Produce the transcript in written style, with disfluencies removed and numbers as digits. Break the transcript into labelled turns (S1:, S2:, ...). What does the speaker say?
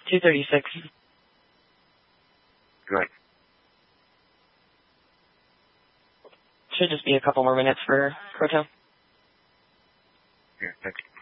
S1: 236.
S2: Good.
S1: Should just be a couple more minutes for Croatown.
S2: Yeah, thanks.